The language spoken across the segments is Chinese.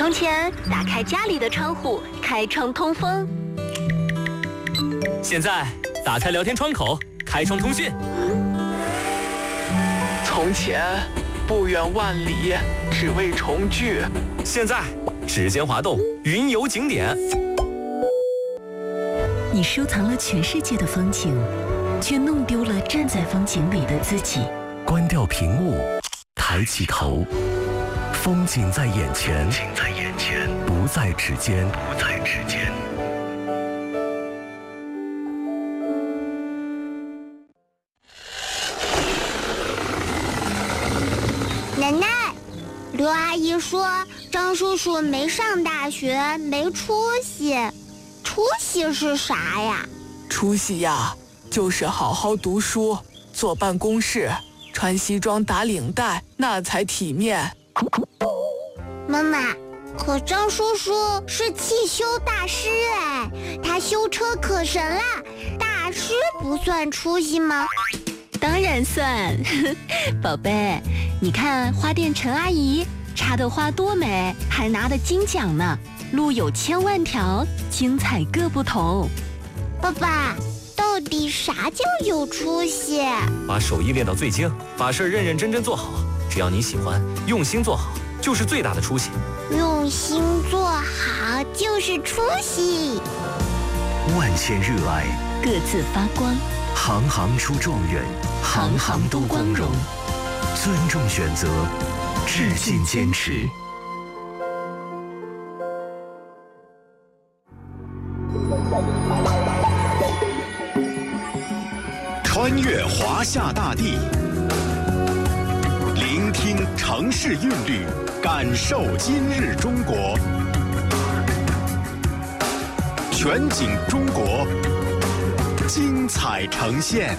从前，打开家里的窗户，开窗通风。 现在，打开聊天窗口，开窗通讯。 从前，不远万里，只为重聚。 现在，指尖滑动，云游景点。 你收藏了全世界的风景，却弄丢了站在风景里的自己。 关掉屏幕，抬起头，风景在眼前，不在指尖。 奶奶，刘阿姨说张叔叔没上大学，没出息。出息是啥呀？ 出息呀，就是好好读书，坐办公室，穿西装打领带，那才体面。 妈妈，可张叔叔是汽修大师哎，他修车可神了，大师不算出息吗？ 当然算。宝贝，你看花店陈阿姨插的花多美，还拿的金奖呢。路有千万条，精彩各不同。 爸爸，到底啥叫有出息？ 把手艺练到最精，把事认认真真做好。只要你喜欢，用心做好，就是最大的出息。 用心做好就是出息。 万千热爱， 各自发光。 行行出状元，行行都光荣。尊重选择，致敬坚持。 穿越华夏大地，聆听城市韵律，感受今日中国。全景中国，精彩呈现。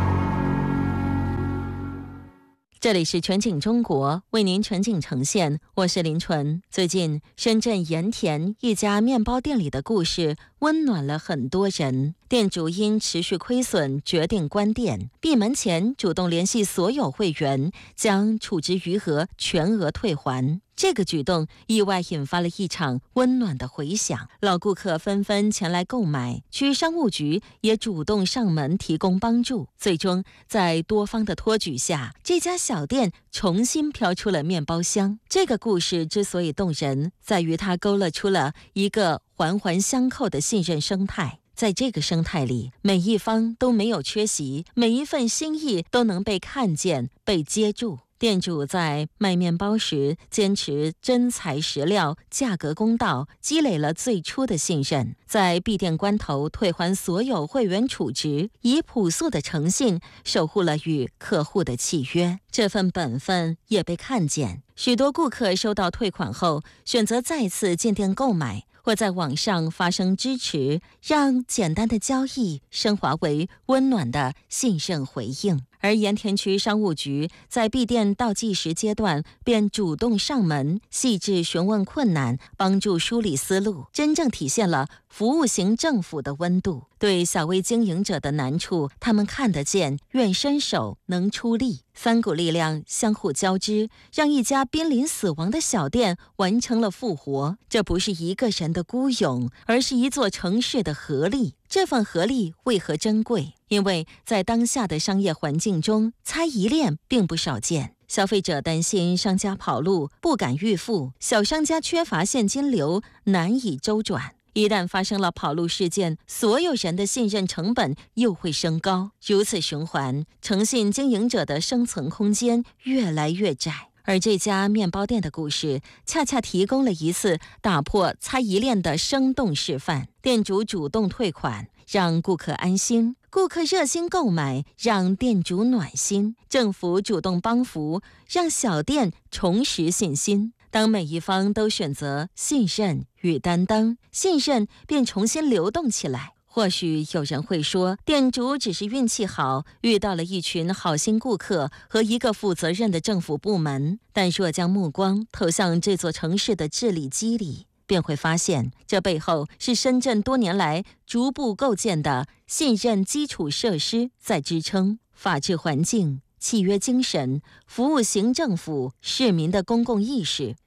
这里是全景中国，为您全景呈现，我是林纯。最近，深圳盐田一家面包店里的故事温暖了很多人。店主因持续亏损，决定关店。闭门前，主动联系所有会员，将储值余额全额退还。这个举动意外引发了一场温暖的回响，老顾客纷纷前来购买，区商务局也主动上门提供帮助。最终，在多方的托举下，这家小店重新飘出了面包香。这个故事之所以动人，在于它勾勒出了一个环环相扣的信任生态。在这个生态里，每一方都没有缺席，每一份心意都能被看见、被接住。店主在卖面包时坚持真材实料，价格公道，积累了最初的信任。在闭店关头退还所有会员储值，以朴素的诚信守护了与客户的契约。这份本分也被看见，许多顾客收到退款后选择再次进店购买，或在网上发声支持，让简单的交易升华为温暖的信任回应。而盐田区商务局在闭店倒计时阶段便主动上门，细致询问困难，帮助梳理思路，真正体现了服务型政府的温度。对小微经营者的难处，他们看得见，愿伸手，能出力。三股力量相互交织，让一家濒临死亡的小店完成了复活。这不是一个人的孤勇，而是一座城市的合力。这份合力为何珍贵？因为在当下的商业环境中，猜疑链并不少见。消费者担心商家跑路，不敢预付；小商家缺乏现金流，难以周转。一旦发生了跑路事件，所有人的信任成本又会升高，如此循环，诚信经营者的生存空间越来越窄。而这家面包店的故事，恰恰提供了一次打破猜疑链的生动示范。店主主动退款，让顾客安心；顾客热心购买，让店主暖心；政府主动帮扶，让小店重拾信心。当每一方都选择信任与担当，信任便重新流动起来。或许有人会说，店主只是运气好，遇到了一群好心顾客和一个负责任的政府部门。但若将目光投向这座城市的治理机理，便会发现，这背后是深圳多年来逐步构建的信任基础设施在支撑。法治环境、契约精神、服务型政府、市民的公共意识，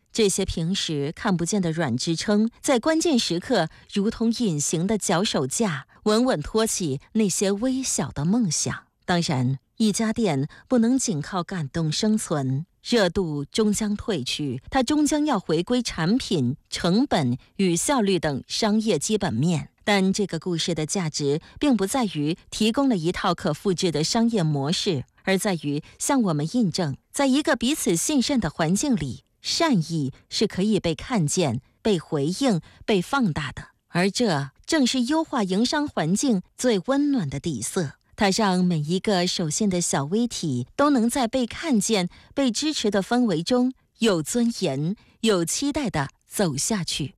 这些平时看不见的软支撑，在关键时刻如同隐形的脚手架，稳稳托起那些微小的梦想。当然，一家店不能仅靠感动生存，热度终将褪去，它终将要回归产品、成本与效率等商业基本面。但这个故事的价值并不在于提供了一套可复制的商业模式，而在于向我们印证，在一个彼此信任的环境里，善意是可以被看见、被回应、被放大的。而这正是优化营商环境最温暖的底色。它让每一个手线的小微体都能在被看见、被支持的氛围中有尊严、有期待地走下去。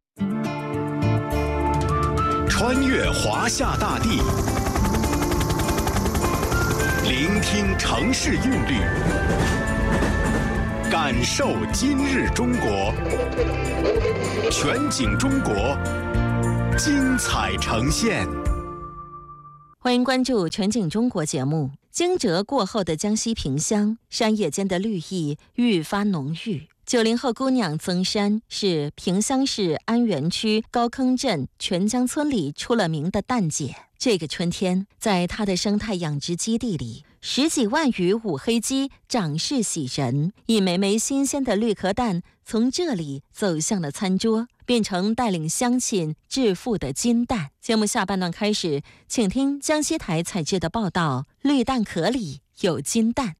穿越华夏大地，聆听城市韵律，感受今日中国。全景中国，精彩呈现。 欢迎关注全景中国节目。惊蛰过后的江西萍乡，山野间的绿意愈发浓郁。90后姑娘曾珊是萍乡市安源区高坑镇全江村里出了名的蛋姐。这个春天，在她的生态养殖基地里，10几万羽五黑鸡长势喜人，一枚枚新鲜的绿壳蛋从这里走向了餐桌，变成带领乡亲致富的金蛋。节目下半段开始，请听江西台采制的报道：绿蛋壳里有金蛋。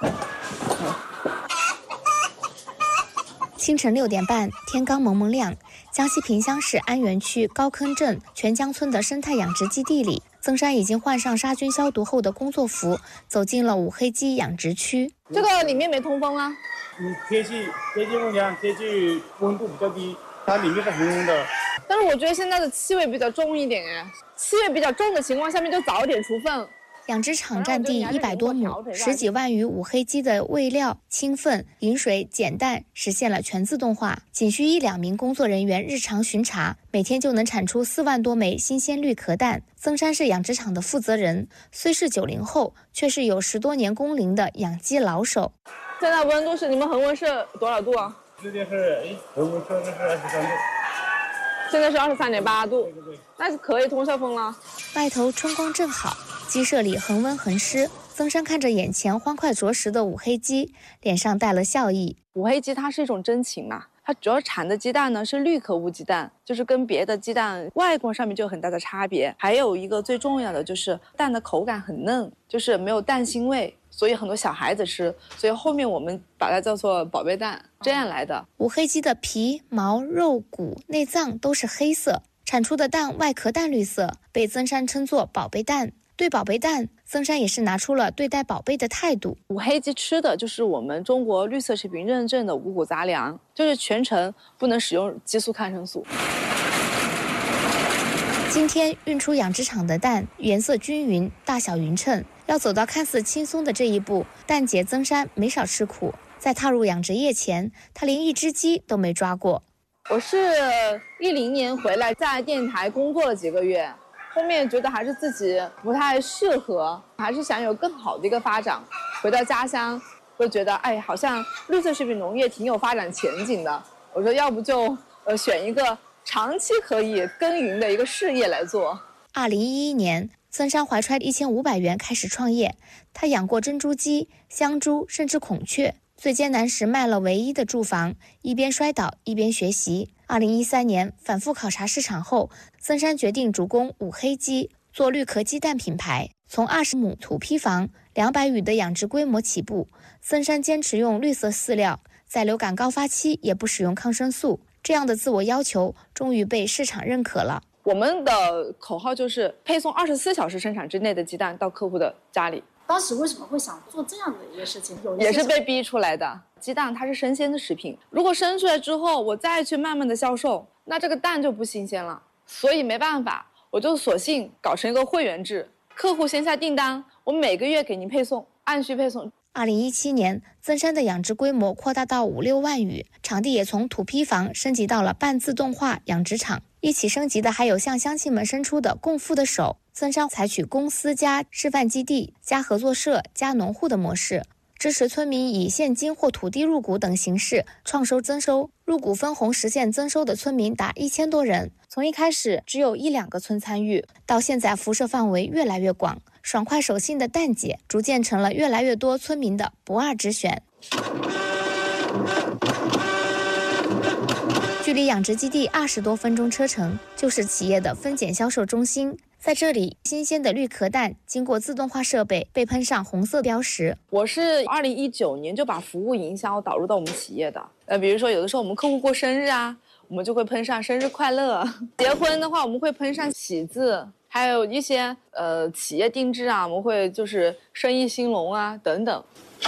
清晨6点半，天刚蒙蒙亮，江西萍乡市安源区高坑镇全江村的生态养殖基地里，曾珊已经换上杀菌消毒后的工作服，走进了五黑鸡养殖区。 这个里面没通风啊？ 天气温凉，天气温度比较低，它里面是红红的。 但是我觉得现在的气味比较重一点哎，气味比较重的情况下面就早点除粪。 养殖场占地100多亩，10几万羽五黑鸡的喂料、清粪、饮水、捡蛋实现了全自动化，仅需1、2名工作人员日常巡查，每天就能产出4万多枚新鲜绿壳蛋。曾珊是养殖场的负责人，虽是90后，却是有10多年工龄的养鸡老手。 现在温度是你们恒温是多少度啊？ 这边是恒温测试是23度。 现在是23.8度，那是可以通上风了。 外头春光正好，鸡舍里恒温恒湿。曾珊看着眼前欢快啄食的五黑鸡，脸上带了笑意。 五黑鸡它是一种真禽嘛，它主要产的鸡蛋呢是绿壳乌鸡蛋，就是跟别的鸡蛋外观上面就有很大的差别。还有一个最重要的就是蛋的口感很嫩，就是没有蛋腥味。所以很多小孩子吃，所以后面我们把它叫做宝贝蛋，这样来的。 五黑鸡的皮、毛、肉骨、内脏都是黑色，产出的蛋外壳淡绿色，被曾珊称作宝贝蛋。对宝贝蛋，曾珊也是拿出了对待宝贝的态度。 五黑鸡吃的就是我们中国绿色食品认证的五谷杂粮，就是全程不能使用激素、抗生素。 今天运出养殖场的蛋颜色均匀，大小匀称。要走到看似轻松的这一步，蛋姐曾珊没少吃苦。在踏入养殖业前，她连一只鸡都没抓过。 我是10年回来，在电台工作了几个月，后面觉得还是自己不太适合，还是想有更好的一个发展。回到家乡，就觉得好像绿色食品农业挺有发展前景的。我说要不就选一个长期可以耕耘的一个事业来做。 2011年。曾珊怀揣1500元开始创业，他养过珍珠鸡、香猪，甚至孔雀。最艰难时卖了唯一的住房，一边摔倒一边学习。2013年反复考察市场后，曾珊决定主攻五黑鸡，做绿壳鸡蛋品牌。从20亩土坯房、200羽的养殖规模起步，曾珊坚持用绿色饲料，在流感高发期也不使用抗生素。这样的自我要求终于被市场认可了。 我们的口号就是配送24小时生产之内的鸡蛋到客户的家里。 当时为什么会想做这样的一个事情？ 也是被逼出来的。鸡蛋它是生鲜的食品，如果生出来之后我再去慢慢的销售，那这个蛋就不新鲜了。所以没办法，我就索性搞成一个会员制，客户先下订单，我每个月给您配送，按需配送。 2017年，曾珊的养殖规模扩大到5、6万羽，场地也从土坯房升级到了半自动化养殖场。一起升级的还有向乡亲们伸出的共富的手。曾珊采取公司加示范基地加合作社加农户的模式， 支持村民以现金或土地入股等形式创收增收，入股分红实现增收的村民达1000多人。从一开始只有1-2个村参与，到现在辐射范围越来越广，爽快手信的蛋姐逐渐成了越来越多村民的不二之选。距离养殖基地20多分钟车程，就是企业的分拣销售中心。在这里，新鲜的绿壳蛋经过自动化设备被喷上红色标识。 我是2019年就把服务营销导入到我们企业的。比如说有的时候我们客户过生日啊，我们就会喷上生日快乐；结婚的话，我们会喷上喜字；还有一些企业定制啊，我们会就是生意兴隆啊等等。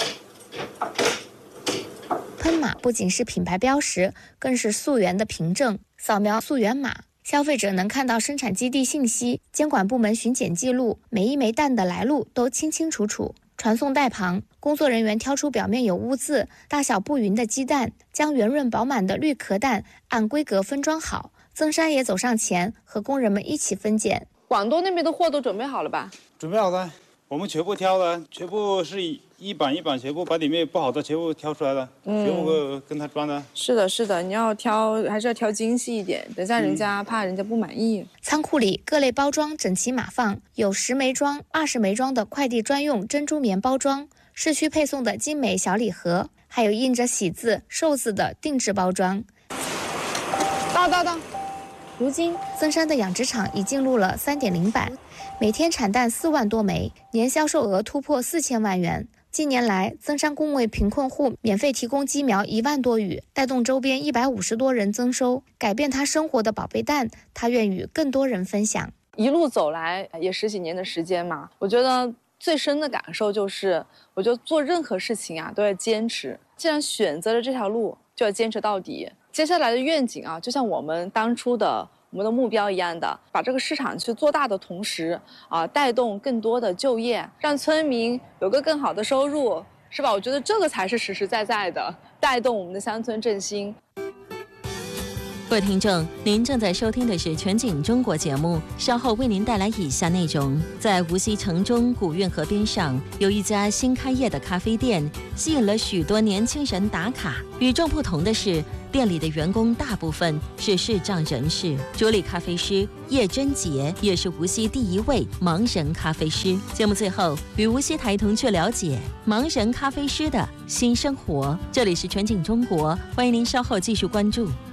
喷码不仅是品牌标识，更是溯源的凭证。扫描溯源码，消费者能看到生产基地信息、监管部门巡检记录，每一枚蛋的来路都清清楚楚。传送带旁，工作人员挑出表面有污渍、大小不匀的鸡蛋，将圆润饱满的绿壳蛋按规格分装好。曾山也走上前，和工人们一起分拣。 广东那边的货都准备好了吧？ 准备好了，我们全部挑的，全部是一板一板，全部把里面不好的全部挑出来了，全部跟他装的。 是的，是的，你要挑还是要挑精细一点，等下人家怕人家不满意。 仓库里各类包装整齐码放，有10枚装、20枚装的快递专用珍珠棉包装，市区配送的精美小礼盒，还有印着喜字、寿字的定制包装。 到。 如今，曾山的养殖场已进入了3.0版，每天产蛋4万多枚，年销售额突破4000万元。近年来，曾山共为贫困户免费提供鸡苗1万多羽，带动周边150多人增收，改变他生活的宝贝蛋，他愿与更多人分享。 一路走来也10几年的时间嘛，我觉得最深的感受就是，我觉得做任何事情啊都要坚持，既然选择了这条路，就要坚持到底。接下来的愿景啊，就像我们当初的我们的目标一样的，把这个市场去做大的同时啊，带动更多的就业，让村民有个更好的收入，是吧？我觉得这个才是实实在在的带动我们的乡村振兴。 各位听众，您正在收听的是全景中国节目，稍后为您带来以下内容。在无锡城中古运河边上，有一家新开业的咖啡店，吸引了许多年轻人打卡。与众不同的是，店里的员工大部分是视障人士。主理咖啡师叶贞杰也是无锡第1位盲人咖啡师。节目最后，与无锡台同去了解盲人咖啡师的新生活。这里是全景中国，欢迎您稍后继续关注。